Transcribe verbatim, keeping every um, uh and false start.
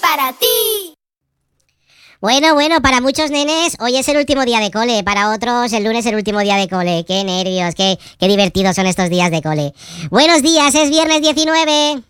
para ti. Bueno, bueno, para muchos nenes hoy es el último día de cole, para otros el lunes el último día de cole. Qué nervios, qué, qué divertidos son estos días de cole. Buenos días, es viernes diecinueve.